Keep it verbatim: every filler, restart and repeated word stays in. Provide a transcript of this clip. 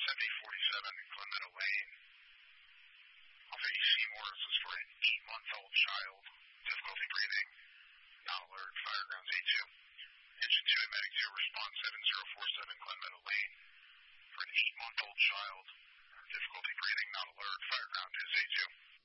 seventy forty-seven Glen Meadow Lane. Alpha E. Seymour, this is for an eight-month-old child. Difficulty breathing. Not alert. Fire grounds A two. Engine two and Medic two, response seven zero four seven Glen Meadow Lane. For an eight-month-old child. Difficulty breathing. Not alert. Fire ground is A two.